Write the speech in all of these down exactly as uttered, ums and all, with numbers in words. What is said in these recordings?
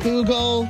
Google.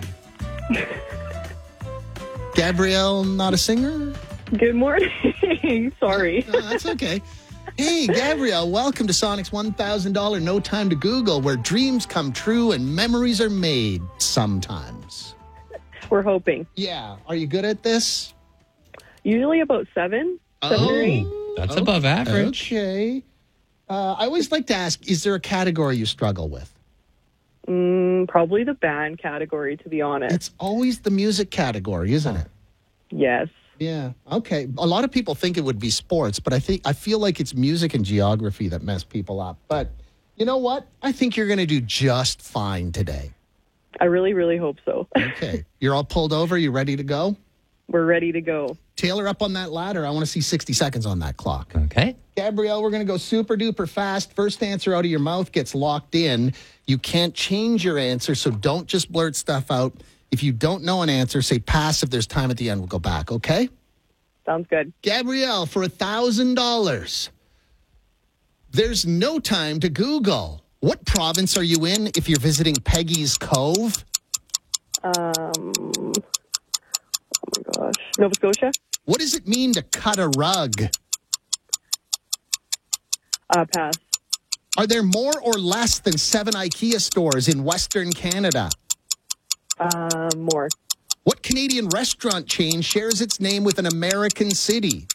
Gabrielle, not a singer? Good morning. Sorry. No, that's okay. Hey, Gabrielle, welcome to Sonic's one thousand dollars No Time to Google, where dreams come true and memories are made sometimes. We're hoping. Yeah. Are you good at this? Usually about seven, seven or eight. That's Okay. above average. Okay. Uh, I always like to ask, is there a category you struggle with? Mm, probably the band category, to be honest. It's always the music category, isn't it? Yes. Yeah. Okay. A lot of people think it would be sports, but I think I feel like it's music and geography that mess people up. But you know what? I think you're going to do just fine today. I really, really hope so. Okay. You're all pulled over. You ready to go? We're ready to go. Taylor, up on that ladder. I want to see sixty seconds on that clock. Okay. Gabrielle, we're going to go super duper fast. First answer out of your mouth gets locked in. You can't change your answer, so don't just blurt stuff out. If you don't know an answer, say pass. If there's time at the end, we'll go back, okay? Sounds good. Gabrielle, for one thousand dollars, there's no time to Google. What province are you in if you're visiting Peggy's Cove? Um, oh my gosh. Nova Scotia? What does it mean to cut a rug? Uh, pass. Are there more or less than seven IKEA stores in Western Canada? Uh, more. What Canadian restaurant chain shares its name with an American city?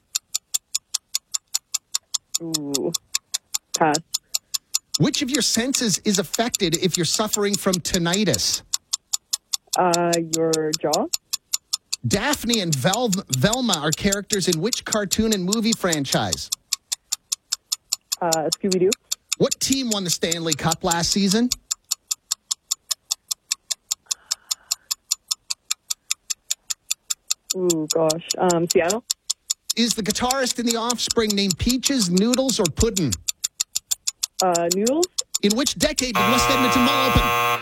Ooh. Pass. Which of your senses is affected if you're suffering from tinnitus? Uh, your jaw? Daphne and Vel- Velma are characters in which cartoon and movie franchise? Uh, Scooby-Doo? What team won the Stanley Cup last season? Ooh, gosh. Um, Seattle? Is the guitarist in The Offspring named Peaches, Noodles, or Puddin'? Uh, Noodles? In which decade did West Edmonton Mall open?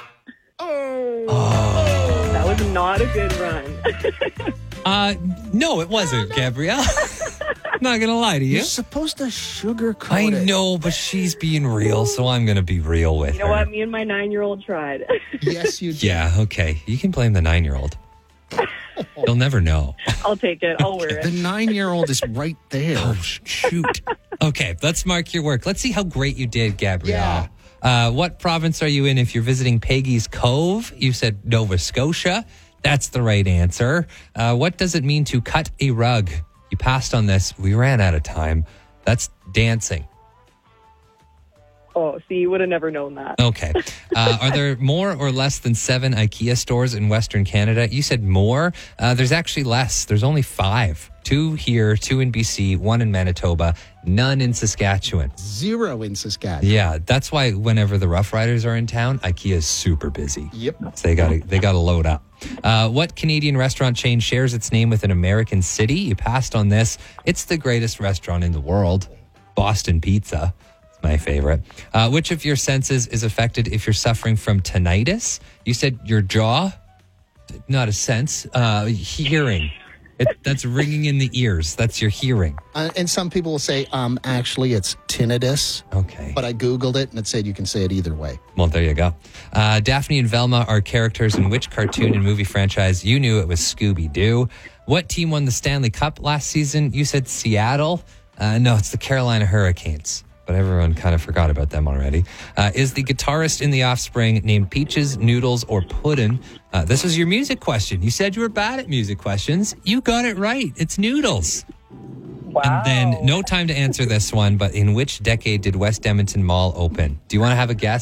Oh. That was not a good run. Uh, no, it wasn't, Gabrielle. Not going to lie to you. You're supposed to sugarcoat I it. know, but she's being real, so I'm going to be real with You know her. what? Me and my nine-year-old tried. Yes, you did. Yeah, okay. You can blame the nine-year-old. You'll never know. I'll take it. I'll wear The it. nine-year-old is right there. Oh, shoot. Okay, let's mark your work. Let's see how great you did, Gabrielle. Yeah. Uh, what province are you in if you're visiting Peggy's Cove? You said Nova Scotia. That's the right answer. Uh, what does it mean to cut a rug? You passed on this. We ran out of time. That's dancing. Oh, see, you would have never known that. Okay. Uh, are there more or less than seven IKEA stores in Western Canada? You said more. Uh, there's actually less. There's only five. Two here, two in B C, one in Manitoba, none in Saskatchewan. Zero in Saskatchewan. Yeah, that's why whenever the Rough Riders are in town, IKEA is super busy. Yep. So they got to they got to load up. Uh, what Canadian restaurant chain shares its name with an American city? You passed on this. It's the greatest restaurant in the world, Boston Pizza. It's my favorite. Uh, which of your senses is affected if you're suffering from tinnitus? You said your jaw, not a sense. Uh, hearing. It, that's ringing in the ears. That's your hearing. Uh, and some people will say, um, actually, it's tinnitus. Okay. But I Googled it, and it said you can say it either way. Well, there you go. Uh, Daphne and Velma are characters in which cartoon and movie franchise? You knew it was Scooby-Doo. What team won the Stanley Cup last season? You said Seattle. Uh, no, it's the Carolina Hurricanes. But everyone kind of forgot about them already. Uh, is the guitarist in The Offspring named Peaches, Noodles, or Puddin'? Uh, this was your music question. You said you were bad at music questions. You got it right. It's Noodles. Wow. And then no time to answer this one, but in which decade did West Edmonton Mall open? Do you want to have a guess?